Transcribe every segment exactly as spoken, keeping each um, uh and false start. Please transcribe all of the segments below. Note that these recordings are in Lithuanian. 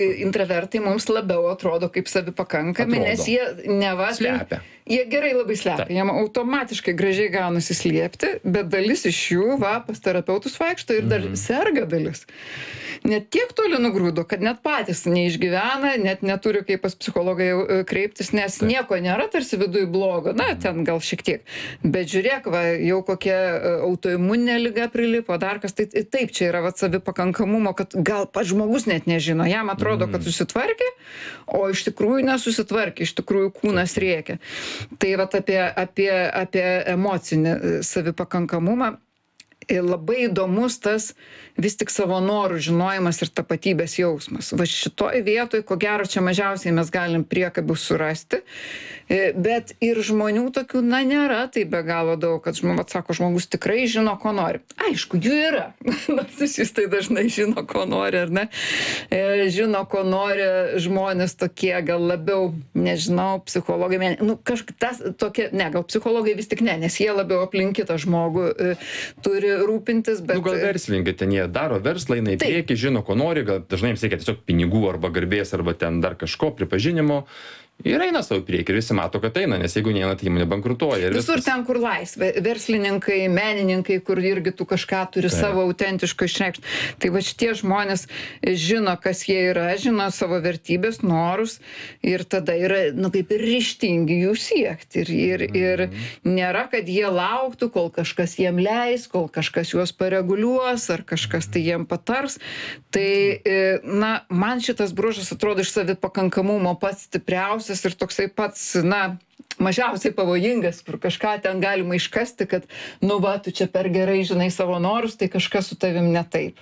intravertai mums labiau atrodo kaip savipakankami, Atrodo. nes jie neva tai- Slepia. Jie gerai labai slepia, Taip. jiem automatiškai gražiai gaunasi slėpti, bet dalis iš jų, va, pas terapeutus vaikšto ir dar serga dalis. Net tiek toli nugrūdo, kad net patys neišgyvena, net neturi kaip pas psichologą jau e, kreiptis, nes nieko nėra tarsi viduj blogo, na, ten gal šiek tiek. Bet žiūrėk, va, jau kokia e, autoimuninė liga prilipo, dar kas, tai taip čia yra va, savipakankamumo, kad gal pats žmogus net nežino, jam atrodo, kad susitvarkė, o iš tikrųjų nesusitvarkė, iš tikrųjų kūnas rėkia. Tai vat apie, apie, apie emocinį e, savipakankamumą. Ir labai įdomus tas vis tik savo norų žinojimas ir tapatybės jausmas. Va šitoj vietoj, ko gero, čia mažiausiai mes galim priekabių surasti, e, bet ir žmonių tokių, na, nėra tai be galo daug, kad žmogus, sako, žmogus tikrai žino, ko nori. Aišku, jų yra. Narcisistai dažnai žino, ko nori, ar ne? E, žino, ko nori žmonės tokie, gal labiau, nežinau, psichologai, men- nu, kažkas tokie, ne, gal psichologai vis tik ne, nes jie labiau aplink kitą žmogų e, turi rūpintis, bet... Nu, gal verslininkai ten jie daro verslą, eina į Taip. priekį, žino, ko nori, gal dažnai jiems reikia tiesiog pinigų arba garbės, arba ten dar kažko, pripažinimo. Ir eina savo į priekį ir visi mato, kad eina, nes jeigu neina, tai įmonė bankrutuoja. Ir Visur viskas. ten, kur laisvė, verslininkai, menininkai, kur irgi tu kažką turi Taip. savo autentiško išreikšti. Tai va šitie žmonės žino, kas jie yra, žino savo vertybės, norus ir tada yra, nu, kaip ir ryžtingi jų siekti. Ir, ir, ir nėra, kad jie lauktų, kol kažkas jiem leis, kol kažkas juos pareguliuos, ar kažkas tai jiem patars. Tai, e, na, man šitas bruožas atrodo iš savipakankamumo pats stipriausias ir toksai pats, na, mažiausiai pavojingas, kur kažką ten galima iškasti, kad, nu va, tu čia per gerai žinai savo norus, tai kažkas su tavim ne taip.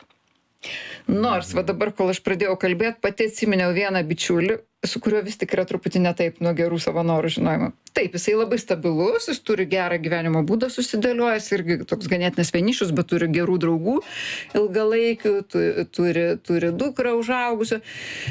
Nors, va dabar, kol aš pradėjau kalbėti, pati atsiminiau vieną bičiulį, su kuriuo vis tik yra truputį ne taip nuo gerų savo norų žinojimo. Taip, jisai labai stabilus, jis turi gerą gyvenimo būdą susidėliojęs, irgi toks ganėtinas vienišus, bet turi gerų draugų ilgalaikių, tu, turi, turi dukrą užaugusią.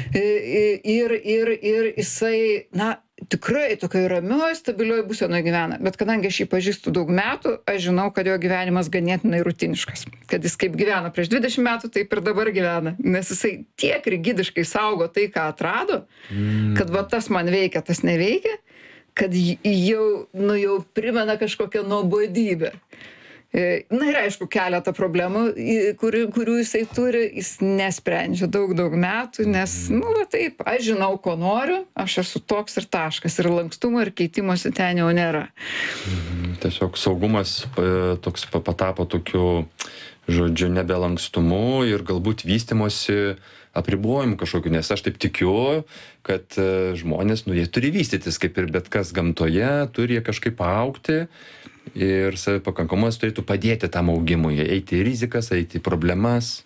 Ir, ir, ir jisai, na, tikrai tokioj ramioj, stabilioj būsenoj gyvena. Bet kadangi aš jį pažįstu daug metų, aš žinau, kad jo gyvenimas ganėtinai rutiniškas. Kad jis kaip gyveno prieš dvidešimt metų, taip ir dabar gyvena. Nes jisai tiek rigidiškai saugo tai, ką atrado, mm. kad va tas man veikia, tas neveikia, kad jau, nu, jau primena kažkokią nuobodybę. Na ir aišku, keletą problemų, kurių, kurių jisai turi, jis nesprendžia daug, daug metų, nes, nu, va taip, aš žinau, ko noriu, aš esu toks ir taškas, ir lankstumo, ir keitimosi ten jau nėra. Tiesiog saugumas toks patapo tokiu, žodžiu, nebelankstumu ir galbūt vystimosi apribojimų kažkokiu, nes aš taip tikiu, kad žmonės, nu, jie turi vystytis, kaip ir bet kas gamtoje, turi jie kažkaip augti. Ir savipakankamumas turėtų padėti tam augimui, eiti į rizikas, eiti į problemas.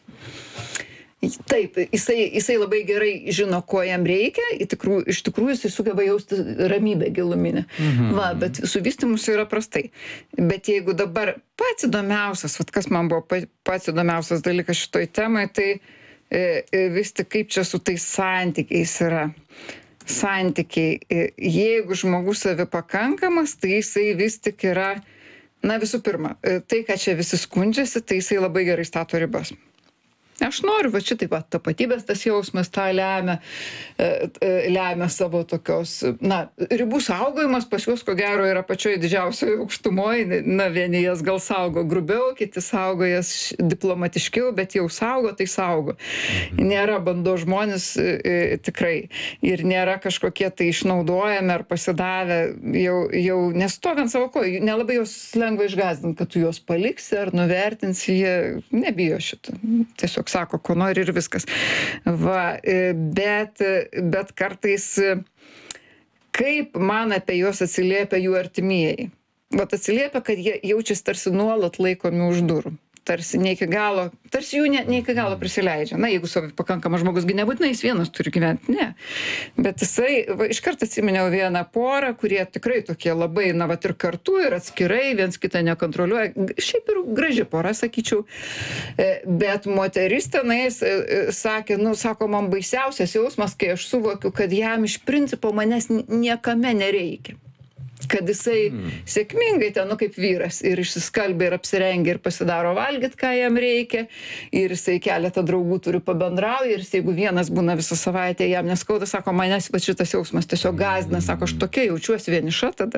Taip, jisai, jisai labai gerai žino, ko jam reikia, iš tikrųjų, iš tikrųjų jisai sugeba jausti ramybę giluminę. Mhm. Va, bet su vystymusi yra prastai. Bet jeigu dabar pats įdomiausias, vat kas man buvo pats įdomiausias dalykas šitoj temai, tai e, vis tik kaip čia su tais santykiais yra. Santykiai. Jeigu žmogus savipakankamas, tai jisai vis tik yra, na visų pirma, tai, ką čia visi skundžiasi, tai jisai labai gerai stato ribas. Aš noriu, va šitaip, va, tapatybės tas jausmas tą lemia, lemia savo tokios, na, ribų saugojimas pas juos, ko gero, yra pačioje didžiausioje aukštumoje, na, vieni jas gal saugo grubiau, kiti saugo jas diplomatiškiau, bet jau saugo, tai saugo. Mhm. Nėra bando žmonės e, tikrai ir nėra kažkokie tai išnaudojami ar pasidavę, jau, jau nestoviant savo kojų, nelabai jos lengva išgąsdinti, kad tu juos paliksi ar nuvertinsi, jie nebijo šito. Tiesiog sako, ko nori ir viskas. Va, bet, bet kartais, kaip man apie juos atsiliepia jų artimieji. Vat atsiliepia, kad jie jaučiasi tarsi nuolat laikomi už durų. Tarsi ne iki galo, tarsi jų ne, ne iki galo prisileidžia. Na, jeigu savipakankamas žmogus, nebūtinai jis vienas turi gyventi, ne. Bet jisai, va, iškart atsiminiau vieną porą, kurie tikrai tokie labai, na, vat ir kartu, ir atskirai, viens kitą nekontroliuoja. Šiaip ir graži pora, sakyčiau. Bet moteris tenais sakė, nu, sako, man baisiausias jausmas, kai aš suvokiu, kad jam iš principo manęs niekame nereikia. kad jisai sėkmingai ten, nu kaip vyras, ir išsiskalbia, ir apsirengia, ir pasidaro valgyt, ką jam reikia, ir jisai keletą draugų turi pabendrauja, ir jis, jeigu vienas būna visą savaitę, jam neskauda, sako, manęs va šitas jausmas tiesiog gąsdina, sako, aš tokia jaučiuosi vieniša tada.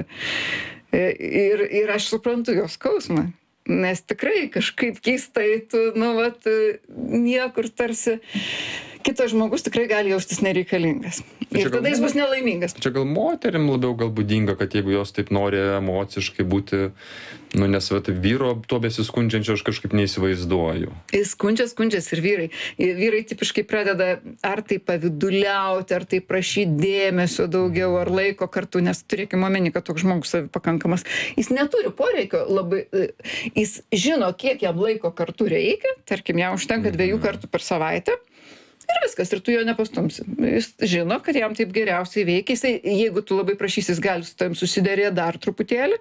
Ir, ir aš suprantu jos skausmą, nes tikrai kažkaip keistai, tu, nu, vat, niekur tarsi kitas žmogus tikrai gali jaustis nereikalingas. Ir tada jis bus nelaimingas. Čia gal moterim labiau gal būdinga, kad jeigu jos taip nori emociškai būti, nu, nes vat, vyro tuo besiskundžiančio aš kažkaip neįsivaizduoju. Jis skundžias, skundžias ir vyrai. Ir vyrai tipiškai pradeda ar tai paviduliauti, ar tai prašyti dėmesio daugiau, ar laiko kartu, nes turėkime omeny, kad toks žmogus savipakankamas. Jis neturi poreikio labai, jis žino, kiek jam laiko kartu reikia, tarkim, jam užtenka dviejų kartų per savaitę. Ir viskas, ir tu jo nepastumsi. Jis žino, kad jam taip geriausiai veikia. Jisai, jeigu tu labai prašysi, jis gali su tavim susiderėti dar truputėlį,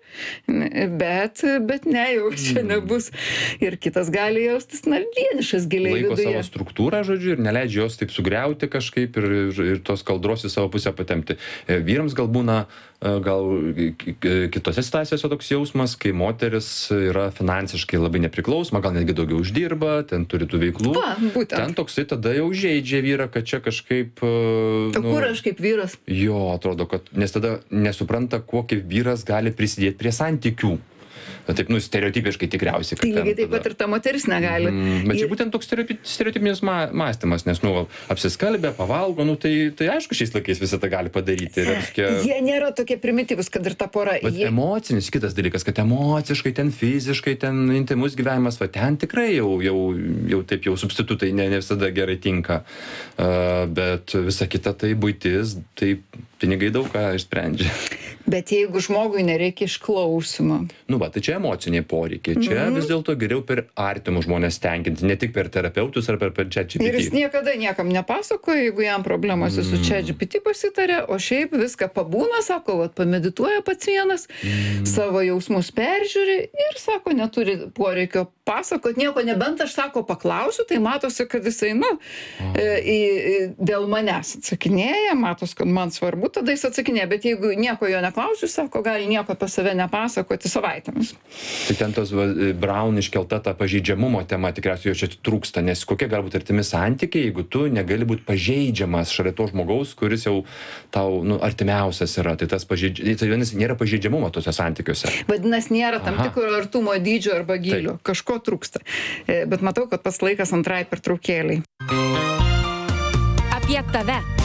bet, bet ne, jau čia nebus. Ir kitas gali jaustis, na, vienišas giliai Laiko viduje. savo struktūrą, žodžiu, ir neleidžia jos taip sugriauti kažkaip ir, ir, ir tos kaldros į savo pusę patempti. Vyrams gal būna gal kitose situacijose toks jausmas, kai moteris yra finansiškai labai nepriklausoma, gal netgi daugiau uždirba, ten turi tų veiklų. Va, būtent. Ten toksai tada jau žaidžia vyrą, kad čia kažkaip... O nu, kur aš kaip vyras? Jo, atrodo, kad nes tada nesupranta, kuo kaip vyras gali prisidėti prie santykių. Taip, nu, stereotipiškai tikriausiai. Tai lygiai taip pat ir ta moteris negali. Mm, bet čia ir... būtent toks stereotipinis mąstymas, nes, nu, apsiskalbė, pavalgo, nu, tai, tai aišku, šiais laikais visą tą gali padaryti. Tokie... Jie nėra tokie primityvus, kad ir ta pora. Bet jie... emocinis kitas dalykas, kad emociškai, ten fiziškai, ten intimus gyvenimas, va, ten tikrai jau, jau, jau taip jau substitutai ne, ne visada gerai tinka. Uh, bet visa kita tai buitis, tai pinigai daug ką išsprendžia. Bet jeigu žmogui nereikia išklausimo. Nu, va, tai čia emociniai poreikiai. Čia mm-hmm. vis dėlto geriau per artimus žmonės tenkinti, ne tik per terapeutus ar per, per ChatGPT. Ir jis niekada niekam nepasakoja, jeigu jam problemos mm. su ChatGPT pasitarė, o šiaip viską pabūna, sako, vat, pamedituoja pats vienas, mm. savo jausmus peržiūri ir sako, neturi poreikio pasakot, nieko nebent aš, sako, paklausiu, tai matosi, kad jisai, nu, oh. e, e, dėl manęs atsakinėja, matos, kad man svarbu, tada jis atsakinėja, bet jeigu nieko jo neklausiu, sako, gali nieko apie save nepasakoti savaitėmis. Tai ten tos va, Braun iškelta ta pažeidžiamumo tema tikriausiai jau čia trūksta, nes kokie galbūt artimi santykiai, jeigu tu negali būti pažeidžiamas šalia to žmogaus, kuris jau tau, nu, artimiausias yra, tai tas pažeidžiamumas, tai vienas nėra pažeidžiamumo tose santykiuose. Vadinasi, nėra tam tikro artumo dydžio arba gylio, Taip. Kažko trūksta. Bet matau, kad pats laikas antrai pertraukėliai. Apie tave.